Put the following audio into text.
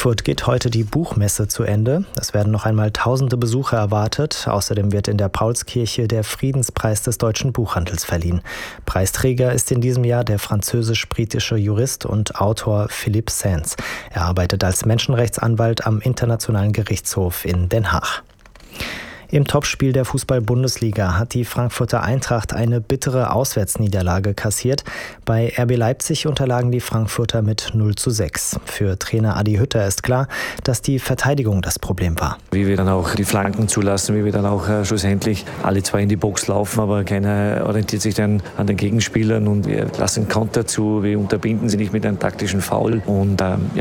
Frankfurt geht heute die Buchmesse zu Ende. Es werden noch einmal tausende Besucher erwartet. Außerdem wird in der Paulskirche der Friedenspreis des deutschen Buchhandels verliehen. Preisträger ist in diesem Jahr der französisch-britische Jurist und Autor Philippe Sands. Er arbeitet als Menschenrechtsanwalt am Internationalen Gerichtshof in Den Haag. Im Topspiel der Fußball-Bundesliga hat die Frankfurter Eintracht eine bittere Auswärtsniederlage kassiert. Bei RB Leipzig unterlagen die Frankfurter mit 0:6. Für Trainer Adi Hütter ist klar, dass die Verteidigung das Problem war. Wie wir dann auch die Flanken zulassen, wie wir dann auch schlussendlich alle zwei in die Box laufen, aber keiner orientiert sich dann an den Gegenspielern und wir lassen Konter zu, wir unterbinden sie nicht mit einem taktischen Foul und